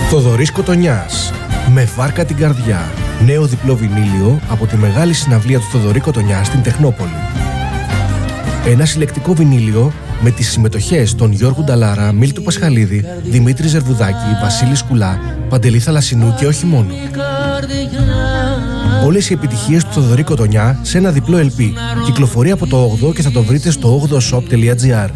Θοδωρής Κοτονιάς, με βάρκα την καρδιά. Νέο διπλό βινίλιο από τη μεγάλη συναυλία του Θοδωρή Κοτονιά στην Τεχνόπολη. Ένα συλλεκτικό βινίλιο με τις συμμετοχές των Γιώργου Νταλάρα, Μίλτου Πασχαλίδη, Δημήτρη Ζερβουδάκη, Βασίλη Σκουλά, Παντελή Θαλασσινού και όχι μόνο. Όλες οι επιτυχίες του Θοδωρή Κοτονιά σε ένα διπλό LP. Κυκλοφορεί από το 8 και θα το βρείτε στο 8shop.gr.